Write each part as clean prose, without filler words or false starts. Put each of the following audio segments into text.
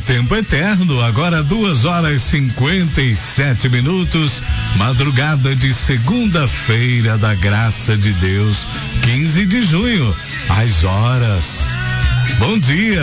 tempo eterno, agora 2h57. Madrugada de segunda-feira da graça de Deus, 15 de junho, às horas. Bom dia.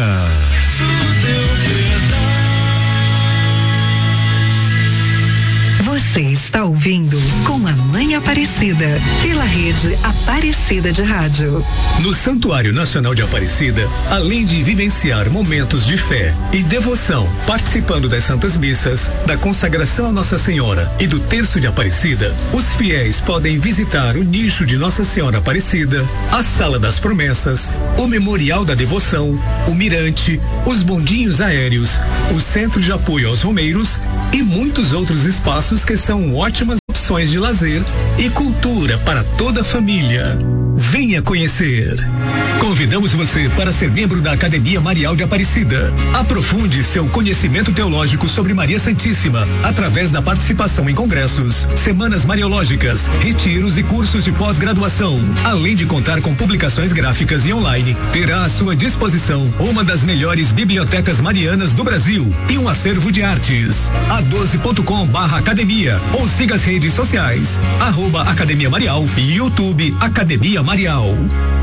Você está ouvindo Com a Mãe Aparecida, pela rede Aparecida de Rádio. No Santuário Nacional de Aparecida, além de vivenciar momentos de fé e devoção, participando das Santas Missas, da consagração a Nossa Senhora e do Terço de Aparecida, os fiéis podem visitar o nicho de Nossa Senhora Aparecida, a Sala das Promessas, o Memorial da Devoção, o Mirante, os bondinhos aéreos, o Centro de Apoio aos Romeiros e muitos outros espaços que são ótimas opções de lazer e cultura para toda a família. Venha conhecer. Convidamos você para ser membro da Academia Marial de Aparecida. Aprofunde seu conhecimento teológico sobre Maria Santíssima através da participação em congressos, semanas mariológicas, retiros e cursos de pós-graduação. Além de contar com publicações gráficas e online, terá à sua disposição uma das melhores bibliotecas marianas do Brasil e um acervo de artes. a12.com/academia ou siga as redes sociais @Academia Marial e YouTube Academia Marial.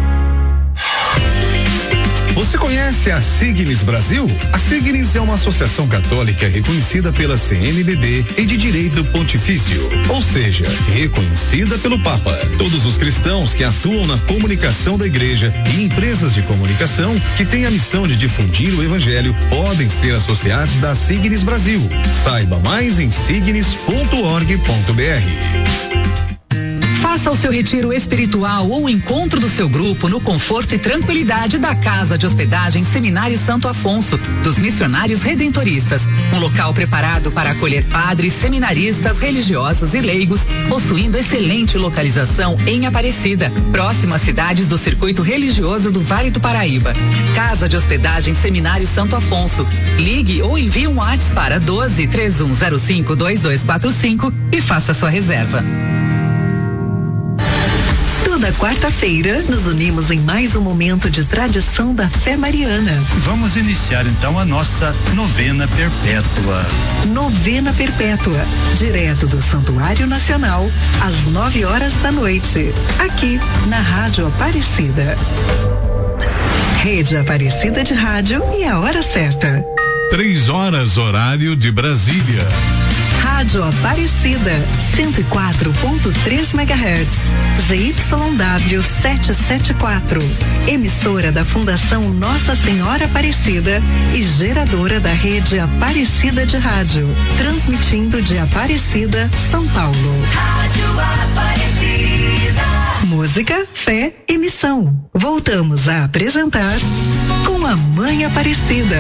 Você conhece a Signis Brasil? A Signis é uma associação católica reconhecida pela CNBB e de direito pontifício, ou seja, reconhecida pelo Papa. Todos os cristãos que atuam na comunicação da igreja e empresas de comunicação que têm a missão de difundir o evangelho podem ser associados da Signis Brasil. Saiba mais em signis.org.br. Faça o seu retiro espiritual ou o encontro do seu grupo no conforto e tranquilidade da Casa de Hospedagem Seminário Santo Afonso, dos Missionários Redentoristas. Um local preparado para acolher padres, seminaristas, religiosos e leigos, possuindo excelente localização em Aparecida, próximo às cidades do circuito religioso do Vale do Paraíba. Casa de Hospedagem Seminário Santo Afonso. Ligue ou envie um WhatsApp para 12-3105-2245 e faça sua reserva. Toda quarta-feira, nos unimos em mais um momento de tradição da fé mariana. Vamos iniciar então a nossa novena perpétua. Novena perpétua, direto do Santuário Nacional, às 9h da noite, aqui na Rádio Aparecida. Rede Aparecida de Rádio e a hora certa. 3h, horário de Brasília. Rádio Aparecida, 104.3 MHz, ZYW 774, emissora da Fundação Nossa Senhora Aparecida e geradora da rede Aparecida de Rádio, transmitindo de Aparecida, São Paulo. Rádio Aparecida. Música, fé e missão. Voltamos a apresentar Com a Mãe Aparecida.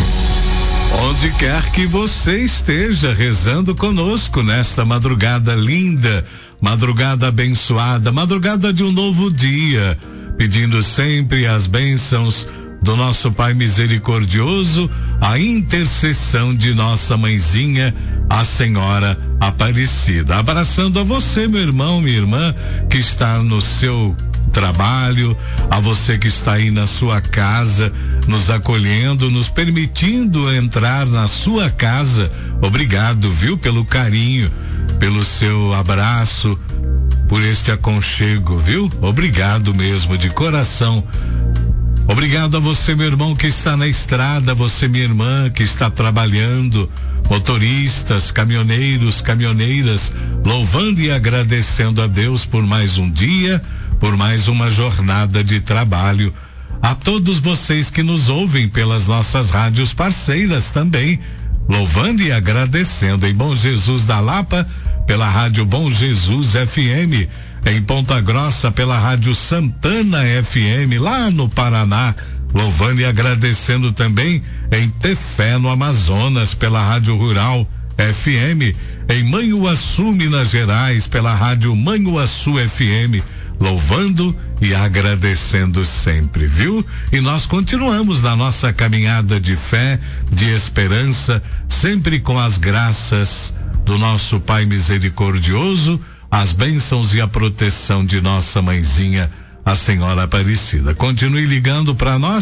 Onde quer que você esteja rezando conosco nesta madrugada linda, madrugada abençoada, madrugada de um novo dia, pedindo sempre as bênçãos do nosso Pai misericordioso, a intercessão de nossa mãezinha, a Senhora Aparecida. Abraçando a você, meu irmão, minha irmã, que está no seu trabalho, a você que está aí na sua casa, nos acolhendo, nos permitindo entrar na sua casa. Obrigado, viu, pelo carinho, pelo seu abraço, por este aconchego, viu? Obrigado mesmo, de coração. Obrigado a você, meu irmão, que está na estrada, você, minha irmã, que está trabalhando, motoristas, caminhoneiros, caminhoneiras, louvando e agradecendo a Deus por mais um dia, por mais uma jornada de trabalho. A todos vocês que nos ouvem pelas nossas rádios parceiras também, louvando e agradecendo em Bom Jesus da Lapa, pela Rádio Bom Jesus FM, em Ponta Grossa pela Rádio Santana FM, lá no Paraná, louvando e agradecendo também em Tefé, no Amazonas, pela Rádio Rural FM, em Manhuaçu, Minas Gerais, pela Rádio Manhuaçu FM, louvando e agradecendo sempre, viu? E nós continuamos na nossa caminhada de fé, de esperança, sempre com as graças do nosso Pai misericordioso, as bênçãos e a proteção de nossa mãezinha, a Senhora Aparecida. Continue ligando para nós,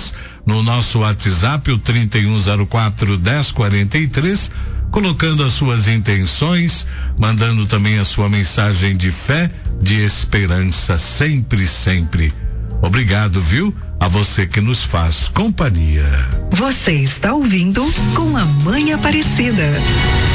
no nosso WhatsApp, o 3104-1043, colocando as suas intenções, mandando também a sua mensagem de fé, de esperança, sempre, sempre. Obrigado, viu? A você que nos faz companhia. Você está ouvindo Com a Mãe Aparecida.